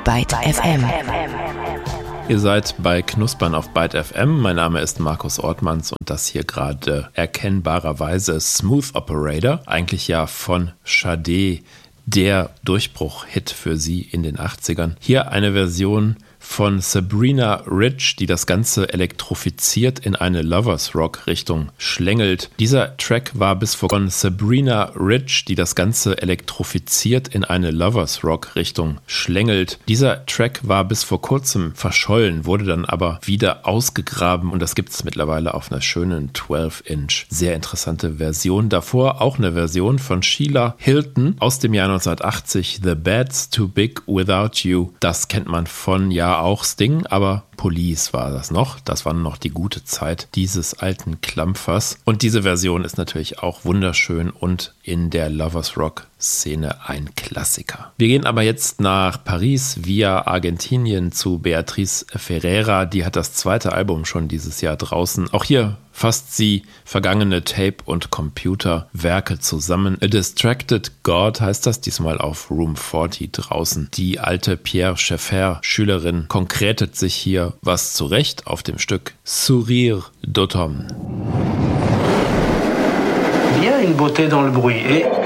Byte FM. Ihr seid bei Knuspern auf Byte FM. Mein Name ist Markus Ortmanns und das hier gerade erkennbarerweise Smooth Operator. Eigentlich ja von Sade, der Durchbruch-Hit für sie in den 80ern. Hier eine Version von Sabrina Rich, die das Ganze elektrifiziert in eine Lovers-Rock-Richtung schlängelt. Dieser Track war bis vor von Sabrina Rich, die das Ganze elektrifiziert in eine Lovers-Rock-Richtung schlängelt. Dieser Track war bis vor kurzem verschollen, wurde dann aber wieder ausgegraben und das gibt es mittlerweile auf einer schönen 12-Inch. Sehr interessante Version. Davor auch eine Version von Sheila Hilton aus dem Jahr 1980, The Bed's Too Big Without You. Das kennt man von, ja, auch Sting, aber Police war das noch. Das war noch die gute Zeit dieses alten Klampfers. Und diese Version ist natürlich auch wunderschön und in der Lovers Rock Szene ein Klassiker. Wir gehen aber jetzt nach Paris via Argentinien zu Beatriz Ferreira. Die hat das zweite Album schon dieses Jahr draußen. Auch hier fasst sie vergangene Tape- und Computerwerke zusammen. A Distracted God heißt das, diesmal auf Room 40 draußen. Die alte Pierre Schaeffer-Schülerin konkretet sich hier was zurecht auf dem Stück Sourire d'automne. Il y a une beauté dans le bruit et